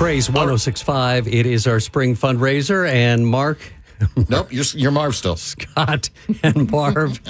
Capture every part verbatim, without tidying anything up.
Praise one oh six point five. It is our spring fundraiser. And Mark... Nope, you're, you're Marv still. Scott and Marv.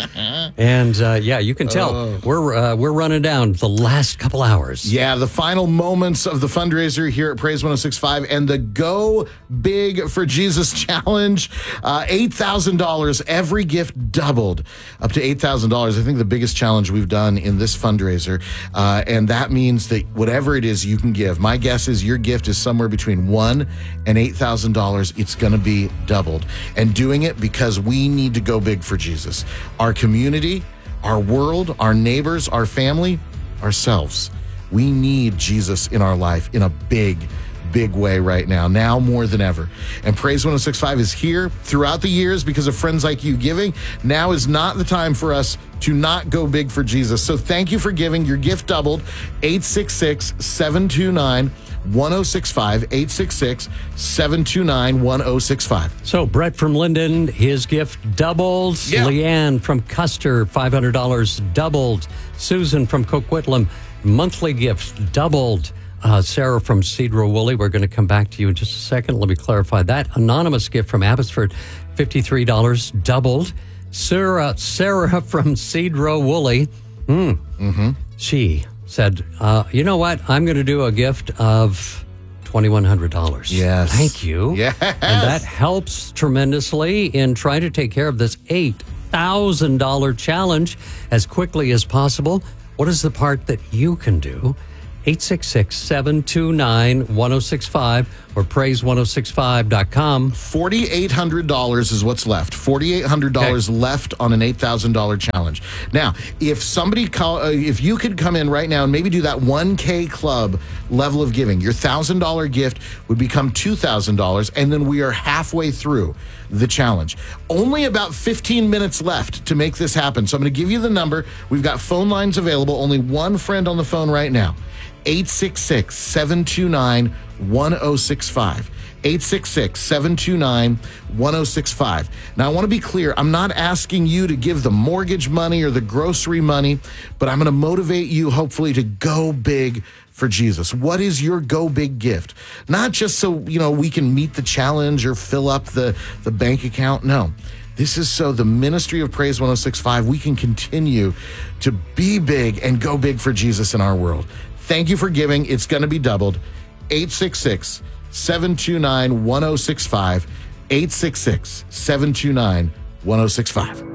and uh, yeah, you can tell oh. we're uh, we're running down the last couple hours. Yeah, the final moments of the fundraiser here at Praise one oh six point five and the Go Big for Jesus Challenge. Uh, eight thousand dollars, every gift doubled up to eight thousand dollars. I think the biggest challenge we've done in this fundraiser. Uh, and that means that whatever it is you can give, my guess is your gift is somewhere between one and eight thousand dollars. It's going to be doubled. And doing it because we need to go big for Jesus. Our community, our world, our neighbors, our family, ourselves. We need Jesus in our life in a big, big way right now, now more than ever. And Praise one oh six point five is here throughout the years because of friends like you giving. Now is not the time for us to not go big for Jesus. So thank you for giving. Your gift doubled. eight six six, seven two nine, one oh six five, eight six six, seven two nine, one oh six five. So Brett from Linden, his gift doubled. Yeah. Leanne from Custer, five hundred dollars doubled. Susan from Coquitlam, monthly gift doubled. Uh, Sarah from Cedro Woolley, we're going to come back to you in just a second. Let me clarify that. Anonymous gift from Abbotsford, fifty-three dollars doubled. Sarah, Sarah from Cedro Woolley, mm, mm-hmm. she said, uh, you know what? I'm going to do a gift of twenty-one hundred dollars. Yes. Thank you. Yes. And that helps tremendously in trying to take care of this eight thousand dollars challenge as quickly as possible. What is the part that you can do? eight six six, seven two nine, one oh six five or praise one oh six five dot com. four thousand eight hundred dollars is what's left. four thousand eight hundred dollars okay. left on an eight thousand dollars challenge. Now, if somebody, call, uh, if you could come in right now and maybe do that one K club level of giving, your one thousand dollars gift would become two thousand dollars, and then we are halfway through the challenge. Only about fifteen minutes left to make this happen. So I'm going to give you the number. We've got phone lines available. Only one friend on the phone right now. eight six six, seven two nine, one oh six five. eight six six, seven two nine, one oh six five. Now, I want to be clear. I'm not asking you to give the mortgage money or the grocery money, but I'm going to motivate you, hopefully, to go big for Jesus. What is your go big gift? Not just so, you know, we can meet the challenge or fill up the, the bank account. No. This is so the ministry of Praise one oh six point five, we can continue to be big and go big for Jesus in our world. Thank you for giving. It's going to be doubled. eight six six, seven two nine, one oh six five. eight six six, seven two nine, one oh six five.